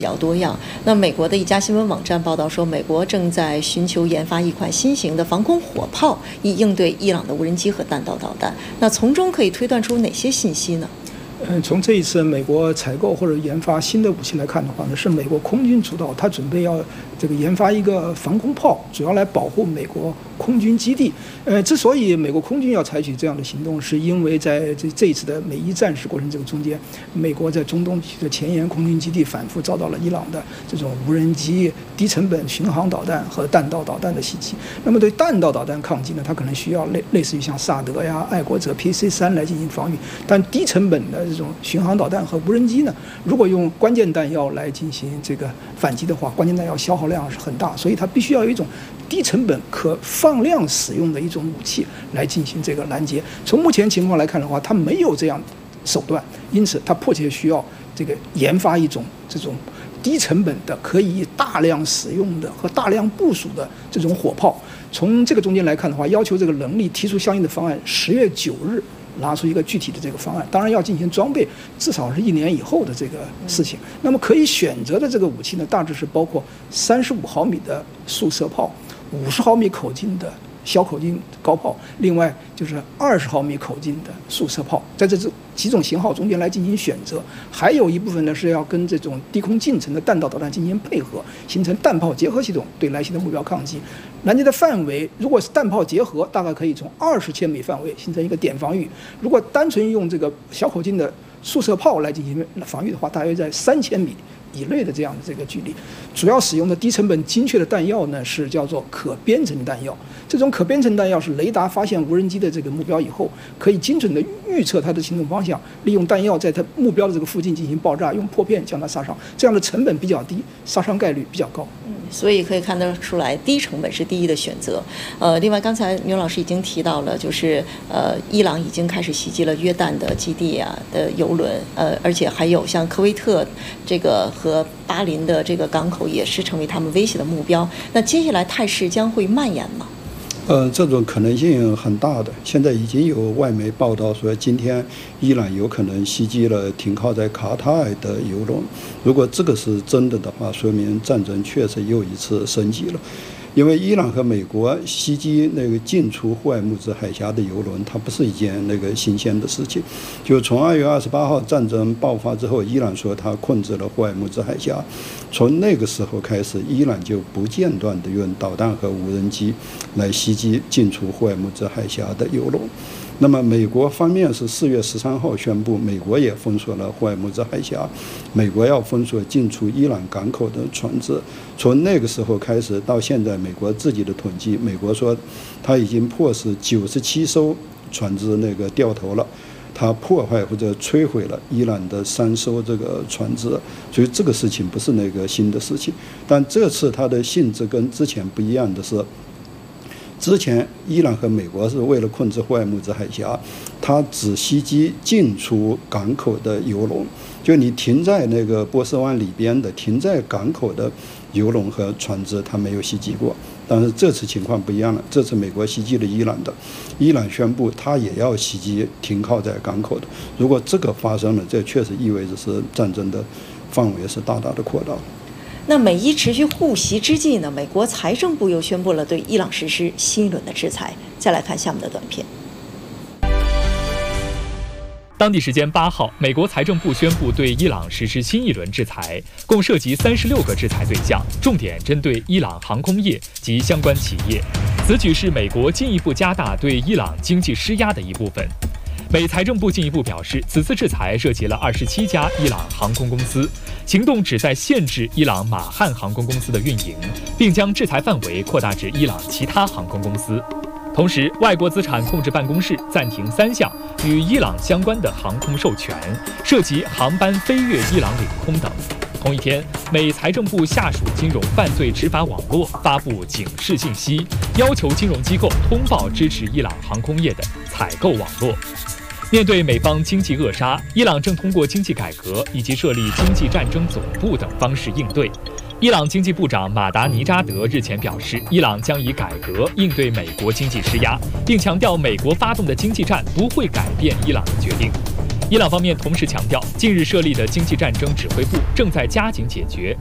比较多样。那美国的一家新闻网站报道说，美国正在寻求研发一款新型的防空火炮，以应对伊朗的无人机和弹道导弹。那从中可以推断出哪些信息呢？ 从这一次美国采购或者研发新的武器来看的话呢，是美国空军主导，他准备要研发一个防空炮，主要来保护美国空军基地。之所以美国空军要采取这样的行动，是因为在这一次的美伊战事过程中间，美国在中东的前沿空军基地反复遭到了伊朗的这种无人机、低成本巡航导弹和弹道导弹的袭击。那么对弹道导弹抗击呢，它可能需要类似于像萨德呀、爱国者 PC-3来进行防御，但低成本的这种巡航导弹和无人机呢，如果用关键弹药来进行反击的话，关键弹药消耗量是很大，所以它必须要有一种低成本可放量使用的一种武器来进行拦截。从目前情况来看的话，它没有这样手段，因此它迫切需要研发一种这种低成本的可以大量使用的和大量部署的这种火炮。从这个中间来看的话，要求这个能力提出相应的方案，10月9日拿出一个具体的这个方案，当然要进行装备，至少是1年以后的这个事情。那么可以选择的这个武器呢，大致是包括35毫米的速射炮、50毫米口径的小口径高炮，另外就是20毫米口径的速射炮，在这几种型号中间来进行选择。还有一部分呢是要跟这种低空近程的弹道导弹进行配合，形成弹炮结合系统，对来袭的目标抗击。拦截的范围，如果是弹炮结合，大概可以从20千米范围形成一个点防御；如果单纯用这个小口径的速射炮来进行防御的话，大约在3000米以内的这样的距离。主要使用的低成本精确的弹药呢，是叫做可编程弹药。这种可编程弹药是雷达发现无人机的目标以后，可以精准的预测它的行动方向，利用弹药在它目标的附近进行爆炸，用破片将它杀伤。这样的成本比较低，杀伤概率比较高。 所以可以看得出来，低成本是第一的选择。另外刚才牛老师已经提到了，就是伊朗已经开始袭击了约旦的基地的油轮，而且还有像科威特和巴林的港口也是成为他们威胁的目标。那接下来态势将会蔓延吗？ 这种可能性很大的。现在已经有外媒报道说，今天伊朗有可能袭击了停靠在卡塔尔的油轮。如果这个是真的的话，说明战争确实又一次升级了。因为伊朗和美国袭击进出霍尔木兹海峡的油轮，它不是一件新鲜的事情。就从2月28号战争爆发之后，伊朗说它控制了霍尔木兹海峡，从那个时候开始，伊朗就不间断地用导弹和无人机来袭击进出霍尔木兹海峡的油轮。那么美国方面是4月13号宣布，美国也封锁了霍尔木兹海峡，美国要封锁进出伊朗港口的船只。从那个时候开始到现在，美国自己的统计，美国说他已经迫使97艘船只掉头了，他破坏或者摧毁了伊朗的3艘船只。所以这个事情不是新的事情，但这次它的性质跟之前不一样的是，之前伊朗和美国是为了控制霍尔木兹海峡，它只袭击进出港口的油轮，就你停在波斯湾里边的停在港口的油轮和船只，它没有袭击过。但是这次情况不一样了，这次美国袭击了伊朗的，伊朗宣布它也要袭击停靠在港口的。如果这个发生了，这确实意味着是战争的范围是大大的扩大。 那美伊持续互袭之际呢，美国财政部又宣布了对伊朗实施新一轮的制裁。再来看下面的短片。 当地时间8号，美国财政部宣布对伊朗实施新一轮制裁，共涉及36个制裁对象，重点针对伊朗航空业及相关企业。此举是美国进一步加大对伊朗经济施压的一部分。美财政部进一步表示，此次制裁涉及了27家伊朗航空公司，行动旨在限制伊朗马汉航空公司的运营，并将制裁范围扩大至伊朗其他航空公司。同时，外国资产控制办公室暂停3项与伊朗相关的航空授权，涉及航班飞越伊朗领空等。同一天，美财政部下属金融犯罪执法网络发布警示信息，要求金融机构通报支持伊朗航空业的采购网络。面对美方经济扼杀，伊朗正通过经济改革以及设立经济战争总部等方式应对。伊朗经济部长马达尼扎德日前表示，伊朗将以改革应对美国经济施压，并强调美国发动的经济战不会改变伊朗的决定。 伊朗方面同时强调，近日设立的经济战争指挥部正在加紧解决